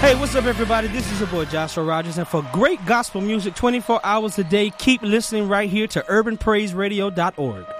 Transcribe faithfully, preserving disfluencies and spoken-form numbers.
Hey, what's up, everybody? This is your boy Joshua Rogers, and for great gospel music twenty-four hours a day, keep listening right here to urban praise radio dot org.